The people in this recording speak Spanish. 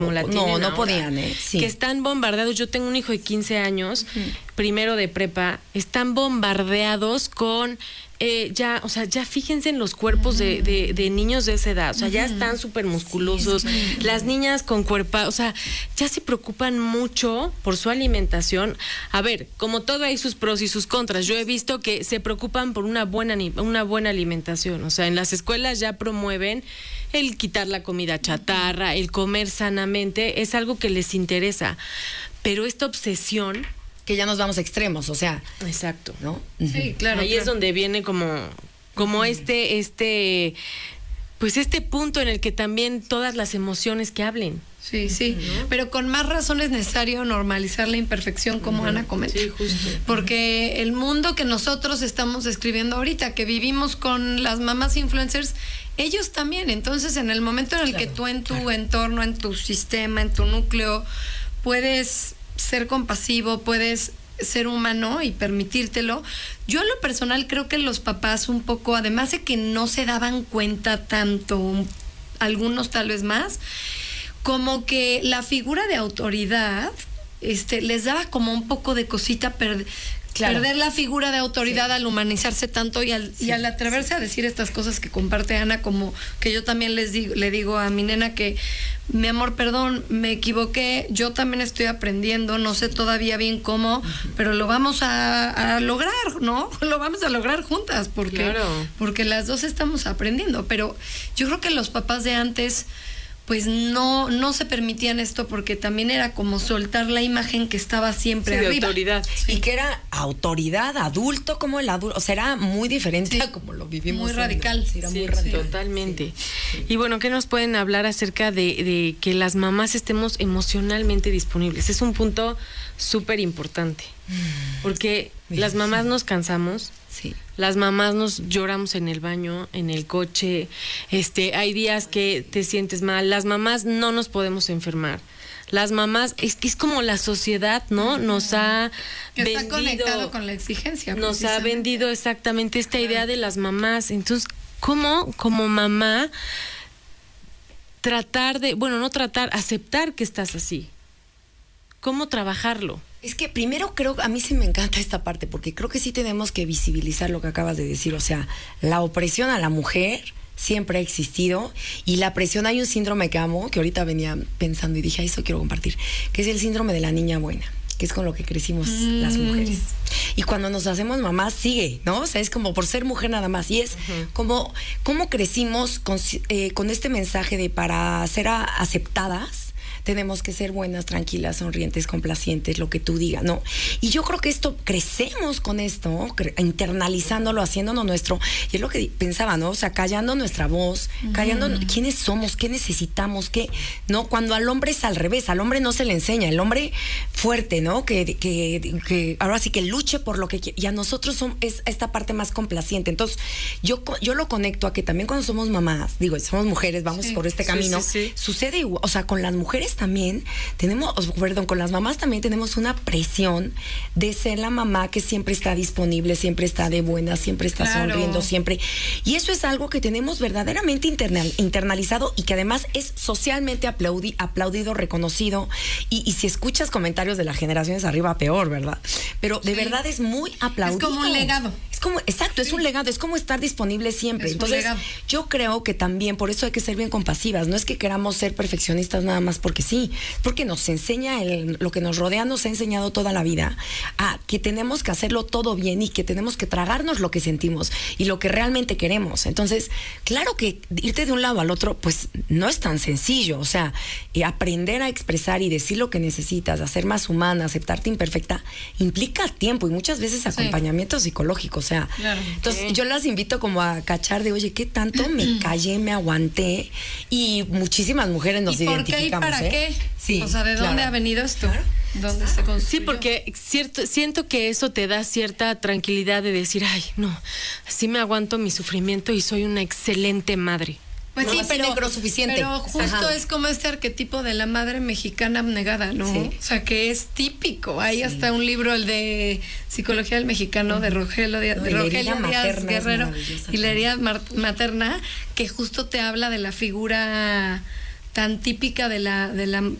como la tienen no ahora, podían, sí. Que están bombardeados. Yo tengo un hijo de 15 años, primero de prepa, están bombardeados con ya fíjense en los cuerpos de niños de esa edad, o sea, ya están súper musculosos, las niñas con cuerpo, o sea, ya se preocupan mucho por su alimentación. A ver, como todo hay sus pros y sus contras, yo he visto que se preocupan por una buena alimentación, o sea, en las escuelas ya promueven el quitar la comida chatarra, el comer sanamente, es algo que les interesa, pero esta obsesión... Que ya nos vamos a extremos, o sea... Exacto. ¿No? Sí, claro. Ahí es donde viene como pues este punto en el que también todas las emociones que hablen. Sí, sí, ¿no? Pero con más razón es necesario normalizar la imperfección, como Ana comenta. Sí, justo. Porque el mundo que nosotros estamos describiendo ahorita, que vivimos con las mamás influencers, ellos también. Entonces, en el momento en el que tú en tu entorno, en tu sistema, en tu núcleo, puedes ser compasivo, puedes ser humano y permitírtelo. Yo en lo personal creo que los papás un poco, además de que no se daban cuenta tanto, algunos tal vez más, como que la figura de autoridad les daba como un poco de cosita perder la figura de autoridad al humanizarse tanto y al atreverse a decir estas cosas que comparte Ana, como que yo también le digo a mi nena que, mi amor, perdón, me equivoqué, yo también estoy aprendiendo, no sé todavía bien cómo, pero lo vamos a lograr, ¿no? Lo vamos a lograr juntas, porque las dos estamos aprendiendo, pero yo creo que los papás de antes pues no se permitían esto, porque también era como soltar la imagen que estaba siempre arriba. De autoridad. Sí. Y que era autoridad, adulto como el adulto, o sea, era muy diferente a como lo vivimos. Muy radical. Era muy radical. Totalmente. Sí. Y bueno, ¿qué nos pueden hablar acerca de que las mamás estemos emocionalmente disponibles? Es un punto súper importante, porque las mamás nos cansamos. Sí. Las mamás nos lloramos en el baño, en el coche, hay días que te sientes mal, las mamás no nos podemos enfermar. Las mamás, es como la sociedad, ¿no? Nos ha vendido... Está conectado con la exigencia. Nos ha vendido exactamente esta idea de las mamás. Entonces, ¿cómo como mamá aceptar que estás así? ¿Cómo trabajarlo? Es que primero a mí sí me encanta esta parte, porque creo que sí tenemos que visibilizar lo que acabas de decir, o sea, la opresión a la mujer siempre ha existido, y la presión, hay un síndrome que amo, que ahorita venía pensando y dije, eso quiero compartir, que es el síndrome de la niña buena, que es con lo que crecimos las mujeres. Y cuando nos hacemos mamás sigue, ¿no? O sea, es como por ser mujer nada más, y es como cómo crecimos con este mensaje de para ser aceptadas, tenemos que ser buenas, tranquilas, sonrientes, complacientes, lo que tú digas, ¿no? Y yo creo que crecemos con esto, internalizándolo, haciéndonos nuestro, y es lo que pensaba, ¿no? O sea, callando nuestra voz, callando quiénes somos, qué necesitamos, qué, ¿no? Cuando al hombre es al revés, al hombre no se le enseña, el hombre fuerte, ¿no? Que ahora sí que luche por lo que quiere, y a nosotros es esta parte más complaciente. Entonces, yo lo conecto a que también cuando somos mamás, somos mujeres, vamos por este camino, sucede igual, o sea, con las mujeres también con las mamás también tenemos una presión de ser la mamá que siempre está disponible, siempre está de buena, siempre está sonriendo, siempre. Y eso es algo que tenemos verdaderamente internalizado, y que además es socialmente aplaudido, reconocido. Y si escuchas comentarios de las generaciones arriba, peor, ¿verdad? Pero de verdad es muy aplaudido. Es como un legado. Exacto, es un legado, es como estar disponible siempre. Entonces, yo creo que también por eso hay que ser bien compasivas. No es que queramos ser perfeccionistas nada más porque sí, porque nos enseña lo que nos rodea, nos ha enseñado toda la vida a que tenemos que hacerlo todo bien, y que tenemos que tragarnos lo que sentimos y lo que realmente queremos. Entonces, claro que irte de un lado al otro, pues no es tan sencillo. O sea, aprender a expresar y decir lo que necesitas, a ser más humana, aceptarte imperfecta, implica tiempo y muchas veces acompañamiento psicológico. O sea, entonces yo las invito como a cachar de, oye, ¿qué tanto me callé, me aguanté? Y muchísimas mujeres nos identificamos. ¿Para qué? Sí, o sea, ¿de dónde ha venido esto? ¿Dónde se construyó? Sí, porque siento que eso te da cierta tranquilidad de decir, ay, no, así me aguanto mi sufrimiento y soy una excelente madre. Pues no, sí, pero suficiente. Pero justo es como este arquetipo de la madre mexicana abnegada, ¿no? Sí. O sea, que es típico. Hay hasta un libro, el de Psicología del Mexicano, de Rogelio Díaz Guerrero, y la herida materna, que justo te habla de la figura tan típica de la